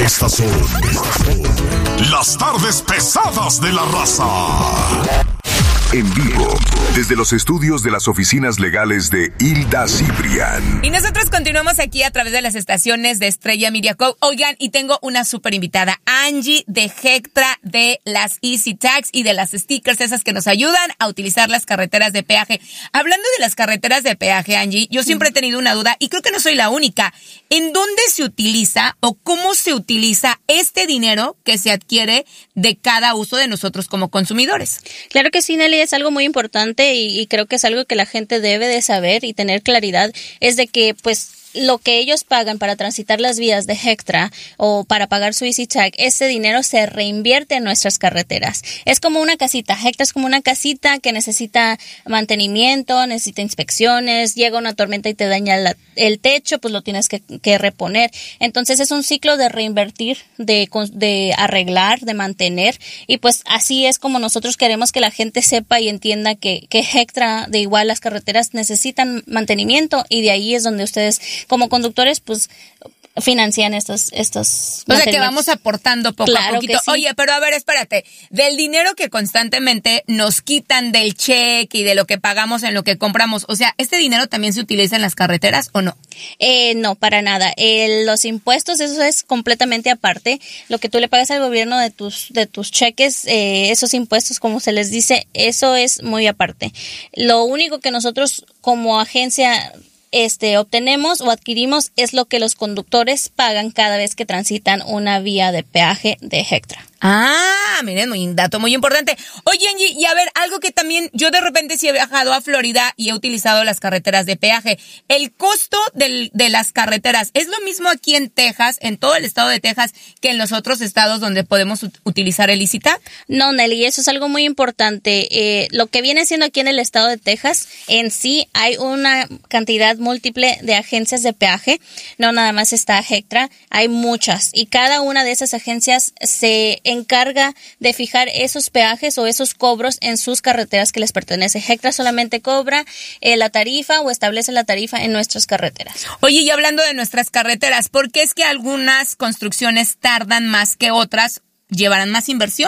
Estas son las tardes pesadas de la raza. En vivo, desde los estudios de las oficinas legales de Hilda Cibrián. Y nosotros continuamos aquí a través de las estaciones de Estrella Media Co. Oigan, y tengo una súper invitada, Angie de Hectra, de las Easy Tags y de las stickers, esas que nos ayudan a utilizar las carreteras de peaje. Hablando de las carreteras de peaje, Angie, yo siempre he tenido una duda y creo que no soy la única. ¿En dónde se utiliza o cómo se utiliza este dinero que se adquiere de cada uso de nosotros como consumidores? Claro que sí, Nelly, es algo muy importante y creo que es algo que la gente debe de saber y tener claridad, es de que pues lo que ellos pagan para transitar las vías de Hectra o para pagar su Easy Tag, ese dinero se reinvierte en nuestras carreteras. Es como una casita. Hectra es como una casita que necesita mantenimiento, necesita inspecciones, llega una tormenta y te daña el techo, pues lo tienes que reponer. Entonces es un ciclo de reinvertir, de arreglar, de mantener, y pues así es como nosotros queremos que la gente sepa y entienda que Hectra, de igual las carreteras necesitan mantenimiento, y de ahí es donde ustedes como conductores pues financian estos o sea que vamos aportando poco a poquito. Sí. Oye, pero a ver, espérate, del dinero que constantemente nos quitan del cheque y de lo que pagamos en lo que compramos, o sea, ¿este dinero también se utiliza en las carreteras o no? No, para nada. Los impuestos, eso es completamente aparte. Lo que tú le pagas al gobierno de tus cheques, esos impuestos, como se les dice, eso es muy aparte. Lo único que nosotros como agencia obtenemos o adquirimos es lo que los conductores pagan cada vez que transitan una vía de peaje de Hectra. Ah, miren, un dato muy importante. Oye, Angie, y a ver, algo que también yo de repente sí he viajado a Florida y he utilizado las carreteras de peaje. El costo de las carreteras, ¿es lo mismo aquí en Texas, en todo el estado de Texas, que en los otros estados donde podemos utilizar el Easy Tag? No, Nelly, eso es algo muy importante. Lo que viene siendo aquí en el estado de Texas, en sí hay una cantidad múltiple de agencias de peaje. No nada más está Hectra, hay muchas, y cada una de esas agencias se encarga de fijar esos peajes o esos cobros en sus carreteras que les pertenece. Hectra solamente cobra la tarifa o establece la tarifa en nuestras carreteras. Oye, y hablando de nuestras carreteras, ¿por qué es que algunas construcciones tardan más que otras? ¿Llevarán más inversión?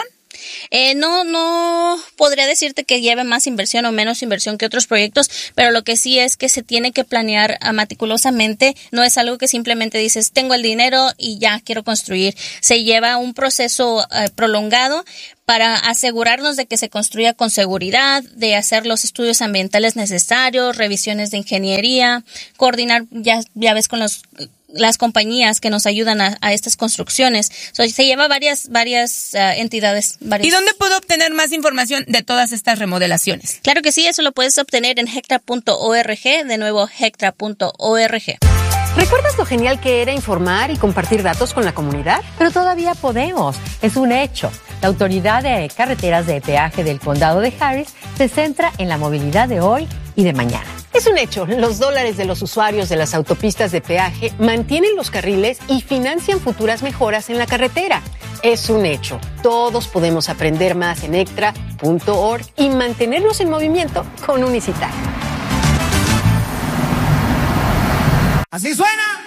No podría decirte que lleve más inversión o menos inversión que otros proyectos, pero lo que sí es que se tiene que planear meticulosamente. No es algo que simplemente dices, tengo el dinero y ya quiero construir. Se lleva un proceso prolongado para asegurarnos de que se construya con seguridad, de hacer los estudios ambientales necesarios, revisiones de ingeniería, coordinar, ya ves, con las compañías que nos ayudan a estas construcciones. Se lleva varias entidades. ¿Y dónde puedo obtener más información de todas estas remodelaciones? Claro que sí, eso lo puedes obtener en hectra.org, de nuevo hectra.org. ¿Recuerdas lo genial que era informar y compartir datos con la comunidad? Pero todavía podemos, es un hecho. La Autoridad de Carreteras de Peaje del Condado de Harris se centra en la movilidad de hoy y de mañana. Es un hecho, los dólares de los usuarios de las autopistas de peaje mantienen los carriles y financian futuras mejoras en la carretera. Es un hecho, todos podemos aprender más en hectra.org y mantenernos en movimiento con un Easy Tag. Así suena.